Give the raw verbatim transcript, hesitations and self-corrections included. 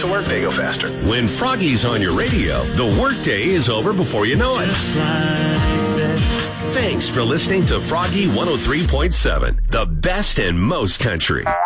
to workday go faster. When Froggy's on your radio, the workday is over before you know it. Just like that. Thanks for listening to Froggy one oh three point seven, the best and most country.